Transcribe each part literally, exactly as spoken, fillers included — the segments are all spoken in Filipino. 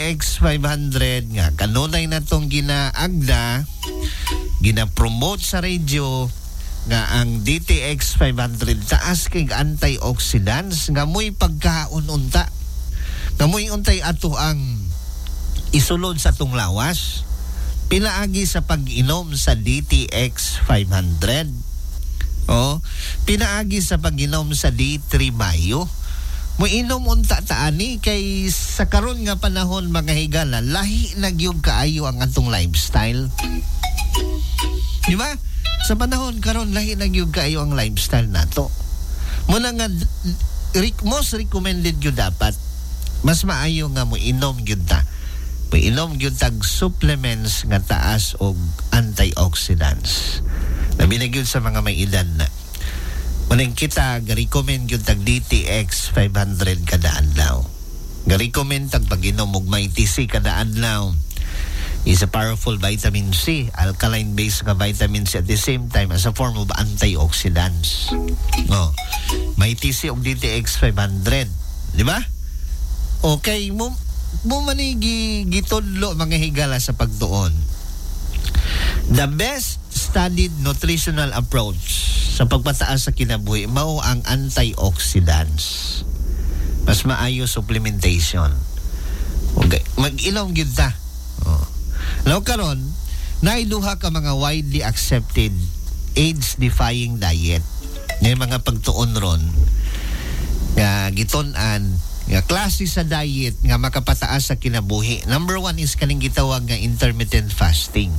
X five hundred nga kanunay na tong ginaagda, gina-promote sa radio nga ang D T X five hundred taas kay antioxidants nga mo'y pagkaon unta. Nga mo'y untay ato ang isulod sa tong lawas. Pinaagi sa pag-inom sa D T X five hundred. Oh, pinaagi sa pag-inom sa D three Bio. Moinom unta taani kay sa karon nga panahon mga higala, lahi na gyud kaayo ang atong lifestyle. Di ba? Sa panahon karon lahi na gyud kaayo ang lifestyle nato. Muna nga most recommended gyud dapat mas maayo nga mo inom gyud ta. Moinom gyud tag supplements nga taas og antioxidants. Labi na gyud sa mga may edad na. Munang kita, ga-recommend yun tag D T X five hundred kada adlaw. Ga-recommend tag pag-inom og may T C kada adlaw. Is a powerful vitamin C, alkaline-based nga vitamin C at the same time as a form of antioxidants. Oh, may T C og D T X five hundred. Di ba? Okay, mo, mo manigi gitudlo mga higala sa pagtuon. The best studied nutritional approach sa pagpataas sa kinabuhi mao ang antioxidants. Mas maayo supplementation. Okay. Mag-inom gyud ta. Oh. Now karon, naiduha ka mga widely accepted age-defying diet. Ngay mga pagtuon ron nga gitun-an nga klase sa diet nga makapataas sa kinabuhi. Number one is kaning gitawag nga intermittent fasting.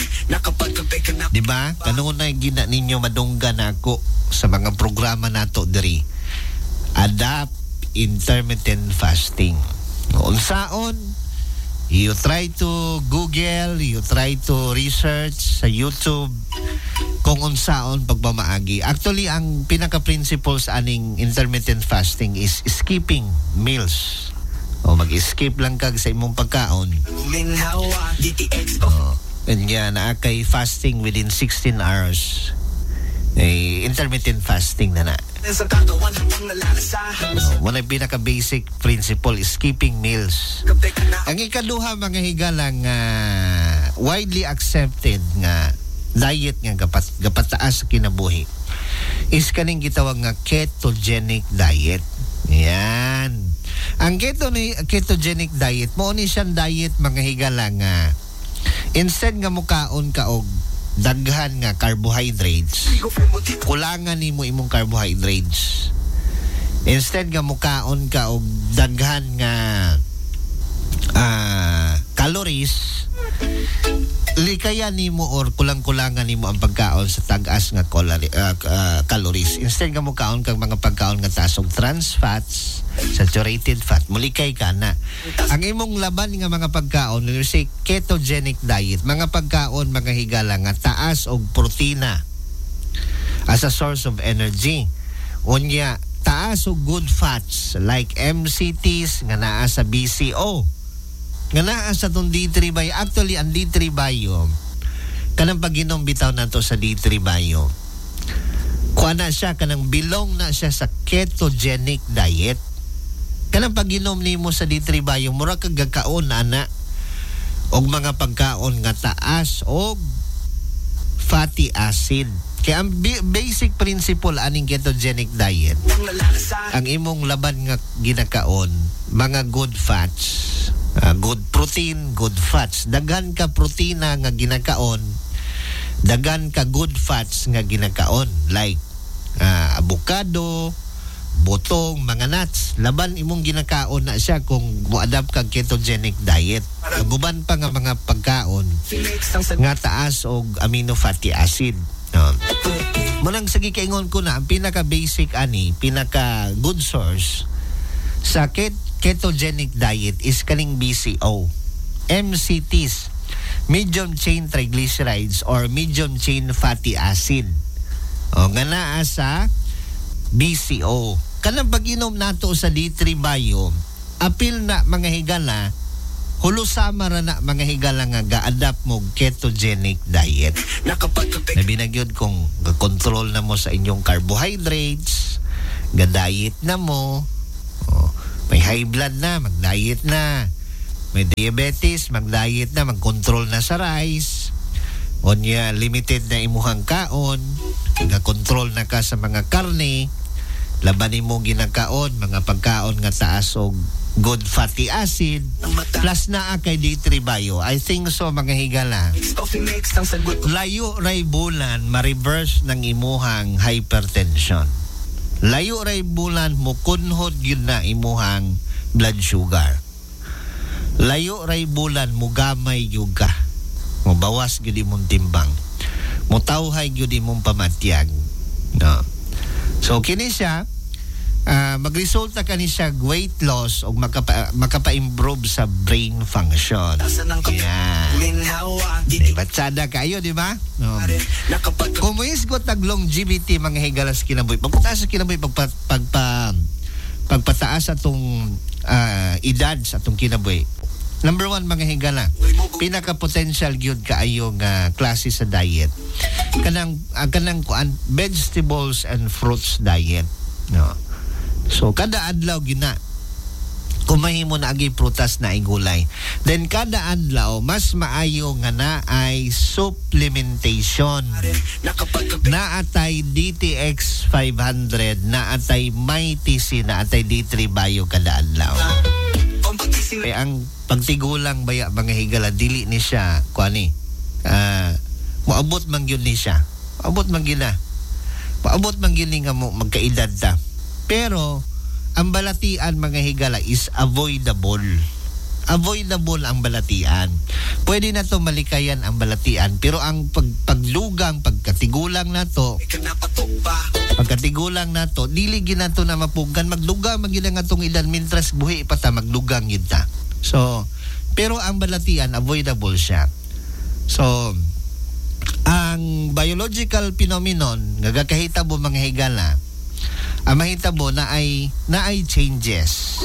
Diba? Kanunay gina ninyo madungga na ako sa mga programa nato diri. Adapt intermittent fasting. Unsaon? You try to Google, you try to research sa YouTube kung unsaon pagpamaagi. Actually, ang pinaka-principles aning intermittent fasting is skipping meals. O mag-skip lang kag sa imong pagkaon. O, kanya na kay fasting within sixteen hours. Eh, intermittent fasting na na. O, muna yung pinaka-basic principle is skipping meals. Ang ikaduha mga higalang uh, widely accepted nga diet nga gapat, gapataas sa kinabuhi is kaning gitawag nga ketogenic diet. Yan. Ang keto ni ketogenic diet mo ni siyang diet mga higala nga instead nga mukaon ka og daghan nga carbohydrates, kulangan nimo imong carbohydrates. Instead nga mukaon ka og daghan nga uh, calories, likaya nimo or kulang-kulangan nimo ang pagkaon sa tag-as nga kalori, uh, uh, calories. Instead nga mo kaon kag mga pagkaon nga taas og trans fats, saturated fat, mulikay ka na. Ang imong laban nga mga pagkaon, we say ketogenic diet, mga pagkaon mga higala nga taas og protina as a source of energy. Unya taas og good fats like M C Ts nga naa sa B C O. Nga naa sa itong D three Bio. Actually, ang D three Bio, kanang pag-inom bitaw na to sa D three Bio, kuha na siya, kanang belong na siya sa ketogenic diet. Kanang pag-inom ni mo sa D three Bio, mura kag gakaon ana og mga pagkaon nga taas og fatty acid. Kaya ang b- basic principle aning ketogenic diet, ang imong laban nga ginakaon, mga good fats, Uh, good protein, good fats. Daghan ka protina nga ginakaon, daghan ka good fats nga ginakaon like uh, avocado, butong, mga nuts. Laban imong ginakaon na siya kung mo-adapt kag ketogenic diet. Guban pa nga mga pagkaon nga taas og amino fatty acid. Uh, Munang sige kaingon ko na ang pinaka basic ani, pinaka good source sa ket ketogenic diet is kaning B C O, M C Ts, medium chain triglycerides or medium chain fatty acid. O nga naa sa B C O. Kanang pag-inom nato sa D three Bio, apil na mga higala, hulusama ra na mga higala nga ga-adapt mo ketogenic diet. Nabinagyod kung control na mo sa inyong carbohydrates, ga-diet na mo, o, may high blood na, mag-diet na. may diabetes, mag-diet na, mag-control na sa rice. O niya, limited na imuhang kaon, nag-control na ka sa mga karne, labanin mo ginakaon, mga pagkaon nga taas og good fatty acid, plus na kay D three bio. I think so, mga higala. Layo ray bulan, ma-reverse ng imuhang hypertension. Layo ray bulan, mukunhod yun na imuhang blood sugar. Layo ray bulan, mugamay yun ka. Mubawas yun imong timbang. Mutawhay yun imong pamatyag. No. So, kini siya, Uh, magresulta ka ni siya weight loss o makapa, makapa-improve sa brain function. Yan. Diba? Tsada kayo, di ba? No. Kung muisgot tag longevity, mga higalas kinabuhi, pagpataas sa kinabuhi, pagpa, pagpa, pagpataas atong uh, edad sa atong kinabuhi. Number one, mga higala, pinaka-potential yun kaayong uh, klase sa diet. Kanang, uh, kanang kuan, vegetables and fruits diet. No. So, kada adlaw gina, kumahimo na agi prutas na ay gulay. Then, kada adlaw, mas maayo nga na ay supplementation. Na atay D T X five hundred, na atay may T C, na atay D three bio kada adlaw. Kaya ang pagtigulang baya mga higala, dili ni siya, kuani, uh, maabot man yun ni siya. Maabot man yun na. Maabot man yun nga mo magkaedad ta. Pero, ang balatian, mga higala, is avoidable. Avoidable ang balatian. Pwede na to malikayan ang balatian. Pero ang pag, paglugang, pagkatigulang na to, pagkatigulang na to, diligin na to na mapugan. Maglugang, magina nga tong ilan, mintras buhi pa ta, maglugang yun ta. So, pero ang balatian, avoidable siya. So, ang biological phenomenon, gagakahita mo mga higala, ang mahitabo na ay na ay changes.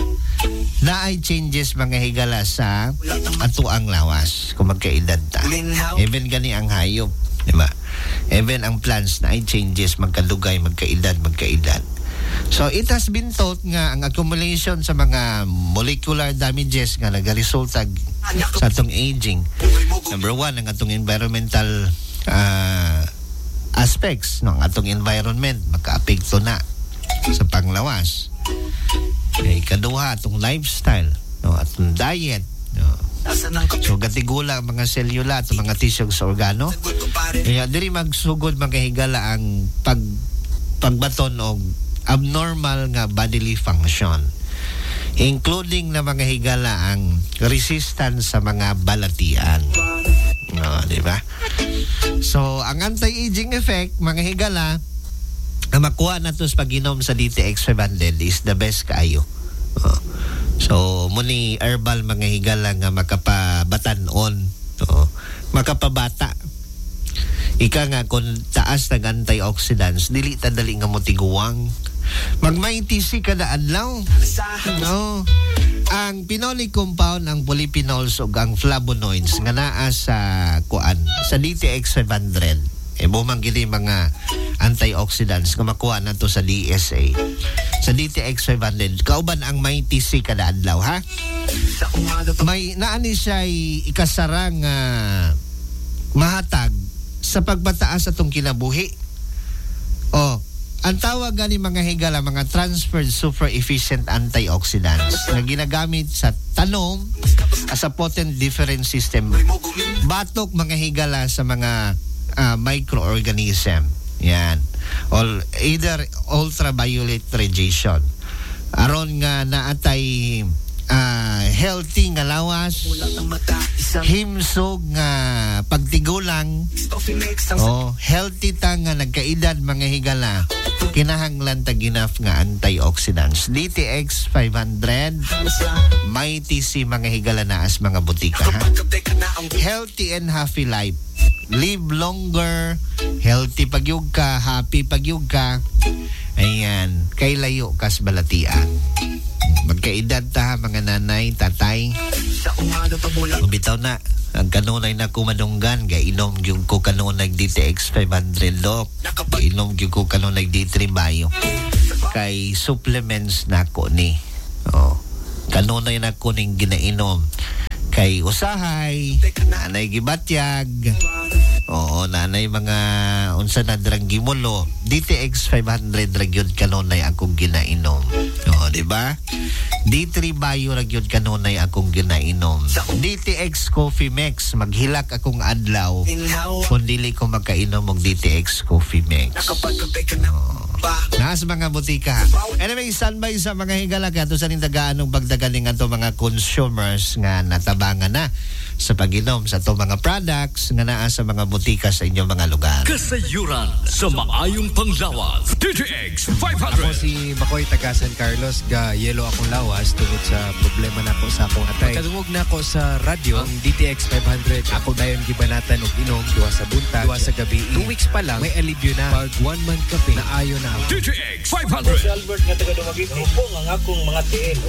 Na ay changes mga higala sa ato ang lawas kung magkaedad ta. Even gani ang hayop, di ba? Even ang plants na ay changes, magkalugay, magkaedad, magkaedad. So it has been taught nga ang accumulation sa mga molecular damages nga nagaresulta sa atong aging. Number one, ang atong environmental uh, aspects ng atong environment makaapekto na sa panglawas. Okay, kaduha atong lifestyle, no, atong diet, no. So gatigula ang mga selula at mga tissue sa organo. Kaya diri magsugod mga higala ang pag pagbaton og abnormal nga bodily function, including na mga higala ang resistance sa mga balatian. No, di ba? So, ang anti-aging effect, mga higala, ang makuha na to sa pag-inom sa D T X five hundred is the best kaayo. Oh. So, muni herbal mga higala nga makapabatanon, oh, makapabata. Ika nga, kung taas ng antioxidants, dili ta dali nga motiguwang. Mag-may T C kada adlaw. No. Ang phenolic compound, ang polyphenols ug ang flavonoids nga naa sa kuan sa D T X five hundred, e bumang gini mga antioxidants nga makuha na to sa D S A. Sa D T X five hundred, kauban ang may T C kada adlaw, ha? May naani siya ikasarang uh, mahatag sa pagpataas atong kinabuhi. Oh, ang tawag gani mga higala, mga transferred super efficient antioxidants na ginagamit sa tanom as a potent different system. Batok mga higala sa mga uh, microorganism. Yan. All, either ultraviolet radiation. Aron nga naatay uh, healthy nga lawas, himsog nga pagtigulang, oh, healthy ta nga nagkaedad mga higala, kinahanglan tag enough nga antioxidants. D T X five hundred, may T C mga higala na as mga butika, ha? Healthy and happy life. Live longer, healthy pagyug ka, happy pagyug ka. Ayan, kay layo kas balatian. Magkaedad ta, mga nanay, tatay. Bitaw na, ang kanunay na kumadunggan, gainom yung ko kanunay D T X five hundred lock, gainom yung ko kanunay D three bio. Kay supplements na ko ni. Oh, kanunay na kuning ginainom. Kay usahay, nanay gibatyag, oo, nanay mga unsa na drang gimulo, D T X five hundred ragyod kanunay akong ginainom. Oo, di ba? D three Bio ragyod kanunay akong ginainom. D T X Coffee Mix, maghilak akong adlaw kung dili ko magkainom og D T X Coffee Mix. Oo. Nasa mga butika. Anyway, standby sa mga higalaga to sa nindagaan ng pagdagaling ato mga consumers nga natabangan na sa pag-inom sa to mga products nga naa sa mga butika sa inyong mga lugar. Kasayuran sa maayong panglawas. D T X five hundred. Ako si Bakoy taga San Carlos, ga yelo akong lawas tungod sa problema nako sa akong atay. Pagkadungog na ako sa radyo, ang D T X five hundred, ako dayon gibanatan og inom duwa sa buntag, duwa sa gabi. Two weeks pa lang may alibyo na. Pag one month kape na ayo na. D T X five hundred. Si Albert nga taga Dumaguete. Hubong ang akong mga tiil.